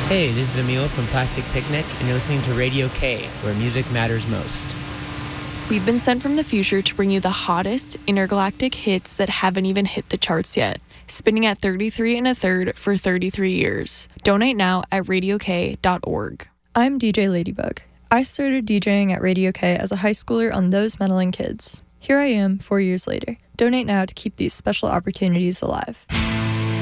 Hey, this is Emil from Plastic Picnic, and you're listening to Radio K, where music matters most. We've been sent from the future to bring you the hottest intergalactic hits that haven't even hit the charts yet, spinning at 33 1/3 for 33 years. Donate now at radiok.org. I'm DJ Ladybug. I started DJing at Radio K as a high schooler on Those Meddling Kids. Here I am 4 years later. Donate now to keep these special opportunities alive.